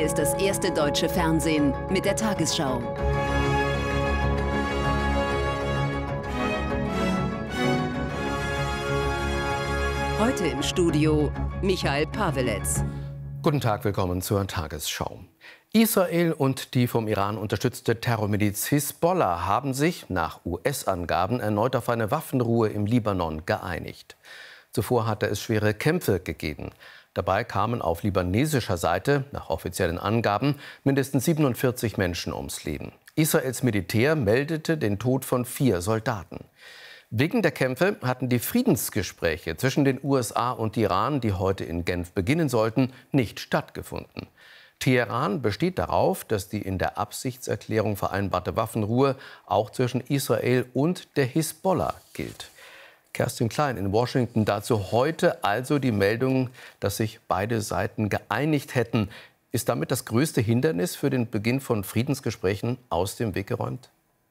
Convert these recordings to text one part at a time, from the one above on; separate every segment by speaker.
Speaker 1: Hier ist das erste deutsche Fernsehen mit der Tagesschau. Heute im Studio Michael Paweletz.
Speaker 2: Guten Tag, willkommen zur Tagesschau. Israel und die vom Iran unterstützte Terrormiliz Hisbollah haben sich nach US-Angaben erneut auf eine Waffenruhe im Libanon geeinigt. Zuvor hatte es schwere Kämpfe gegeben. Dabei kamen auf libanesischer Seite, nach offiziellen Angaben, mindestens 47 Menschen ums Leben. Israels Militär meldete den Tod von 4 Soldaten. Wegen der Kämpfe hatten die Friedensgespräche zwischen den USA und Iran, die heute in Genf beginnen sollten, nicht stattgefunden. Teheran besteht darauf, dass die in der Absichtserklärung vereinbarte Waffenruhe auch zwischen Israel und der Hisbollah gilt. Kerstin Klein in Washington dazu heute also die Meldung, dass sich beide Seiten geeinigt hätten. Ist damit das größte Hindernis für den Beginn von Friedensgesprächen aus dem Weg geräumt?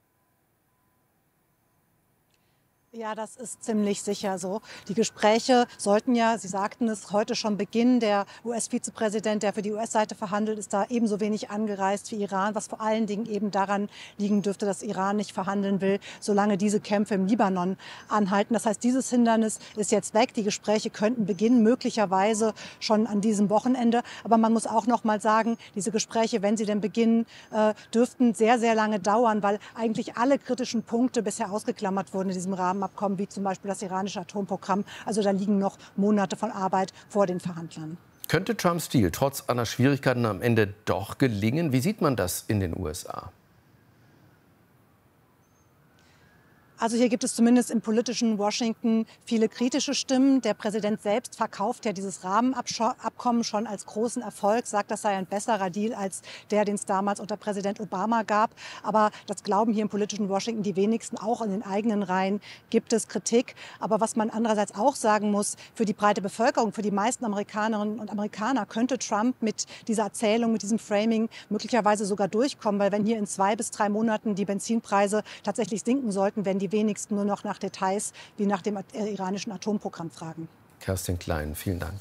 Speaker 3: Ja, das ist ziemlich sicher so. Die Gespräche sollten ja, Sie sagten es, heute schon beginnen. Der US-Vizepräsident, der für die US-Seite verhandelt, ist da ebenso wenig angereist wie Iran, was vor allen Dingen eben daran liegen dürfte, dass Iran nicht verhandeln will, solange diese Kämpfe im Libanon anhalten. Das heißt, dieses Hindernis ist jetzt weg. Die Gespräche könnten beginnen, möglicherweise schon an diesem Wochenende. Aber man muss auch noch mal sagen, diese Gespräche, wenn sie denn beginnen, dürften sehr, sehr lange dauern, weil eigentlich alle kritischen Punkte bisher ausgeklammert wurden in diesem Rahmenabkommen, wie zum Beispiel das iranische Atomprogramm. Also da liegen noch Monate von Arbeit vor den Verhandlern.
Speaker 2: Könnte Trumps Deal trotz aller Schwierigkeiten am Ende doch gelingen? Wie sieht man das in den USA?
Speaker 3: Also hier gibt es zumindest im politischen Washington viele kritische Stimmen. Der Präsident selbst verkauft ja dieses Rahmenabkommen schon als großen Erfolg, sagt, das sei ein besserer Deal als der, den es damals unter Präsident Obama gab. Aber das glauben hier im politischen Washington die wenigsten. Auch in den eigenen Reihen gibt es Kritik. Aber was man andererseits auch sagen muss, für die breite Bevölkerung, für die meisten Amerikanerinnen und Amerikaner könnte Trump mit dieser Erzählung, mit diesem Framing möglicherweise sogar durchkommen. Weil wenn hier in 2 bis 3 Monaten die Benzinpreise tatsächlich sinken sollten, werden die wenigsten nur noch nach Details wie nach dem iranischen Atomprogramm fragen.
Speaker 2: Kerstin Klein, vielen Dank.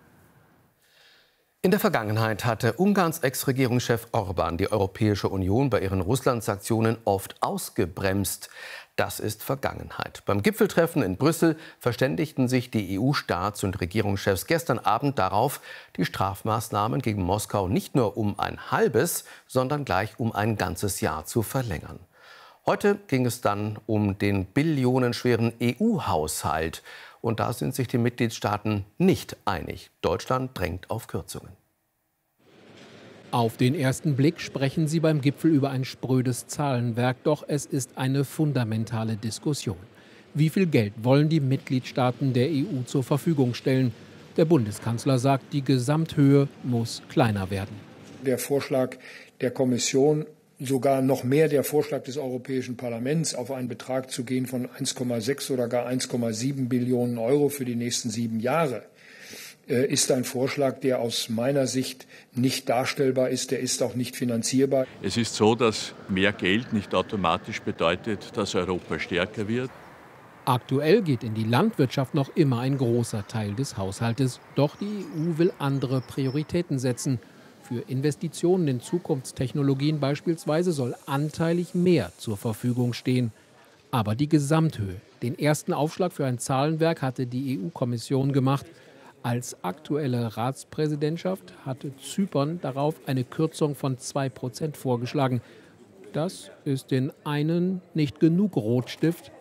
Speaker 2: In der Vergangenheit hatte Ungarns Ex-Regierungschef Orbán die Europäische Union bei ihren Russland-Sanktionen oft ausgebremst. Das ist Vergangenheit. Beim Gipfeltreffen in Brüssel verständigten sich die EU-Staats- und Regierungschefs gestern Abend darauf, die Strafmaßnahmen gegen Moskau nicht nur um ein halbes, sondern gleich um ein ganzes Jahr zu verlängern. Heute ging es dann um den billionenschweren EU-Haushalt. Und da sind sich die Mitgliedstaaten nicht einig. Deutschland drängt auf Kürzungen.
Speaker 4: Auf den ersten Blick sprechen sie beim Gipfel über ein sprödes Zahlenwerk. Doch es ist eine fundamentale Diskussion. Wie viel Geld wollen die Mitgliedstaaten der EU zur Verfügung stellen? Der Bundeskanzler sagt, die Gesamthöhe muss kleiner werden.
Speaker 5: Der Vorschlag der Kommission, sogar noch mehr der Vorschlag des Europäischen Parlaments, auf einen Betrag zu gehen von 1,6 oder gar 1,7 Billionen Euro für die nächsten 7 Jahre, ist ein Vorschlag, der aus meiner Sicht nicht darstellbar ist. Der ist auch nicht finanzierbar.
Speaker 6: Es ist so, dass mehr Geld nicht automatisch bedeutet, dass Europa stärker wird.
Speaker 4: Aktuell geht in die Landwirtschaft noch immer ein großer Teil des Haushaltes. Doch die EU will andere Prioritäten setzen. Für Investitionen in Zukunftstechnologien beispielsweise soll anteilig mehr zur Verfügung stehen. Aber die Gesamthöhe, den ersten Aufschlag für ein Zahlenwerk hatte die EU-Kommission gemacht. Als aktuelle Ratspräsidentschaft hatte Zypern darauf eine Kürzung von 2% vorgeschlagen. Das ist den einen nicht genug Rotstift,